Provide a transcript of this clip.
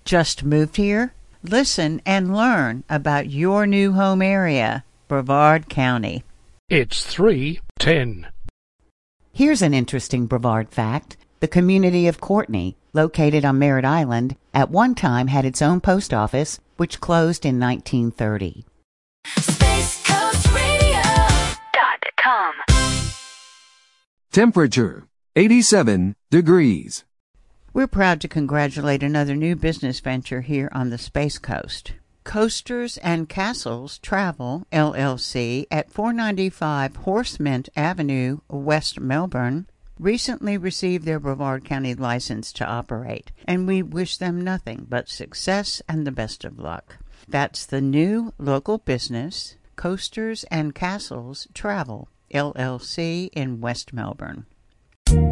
Just moved here? Listen and learn about your new home area, Brevard County. It's 3:10. Here's an interesting Brevard fact. The community of Courtney, located on Merritt Island, at one time had its own post office, which closed in 1930. SpaceCoastRadio.com. Temperature 87 degrees. We're proud to congratulate another new business venture here on the Space Coast. Coasters and Castles Travel, LLC, at 495 Horsemint Avenue, West Melbourne, recently received their Brevard County license to operate, and we wish them nothing but success and the best of luck. That's the new local business, Coasters and Castles Travel, LLC, in West Melbourne.